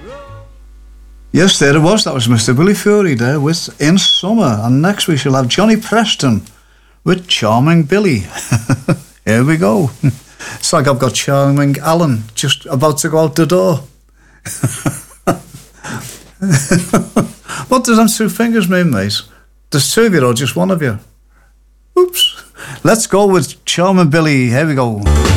Yes, there it was. That was Mr. Billy Fury there with In Summer. And next we shall have Johnny Preston with Charming Billy. Here we go. It's like I've got Charming Alan just about to go out the door. What does them two fingers mean, mate? There's two of you or just one of you? Oops. Let's go with Charming Billy. Here we go.